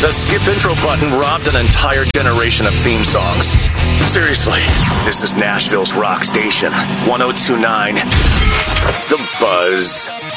The skip intro button robbed an entire generation of theme songs. Seriously, this is Nashville's rock station, 102.9 The Buzz.